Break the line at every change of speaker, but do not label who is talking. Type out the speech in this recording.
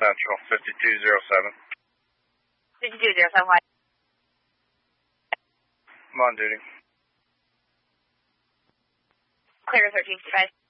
Central, 5207.
5207, why?
I'm on duty.
Clear 1355.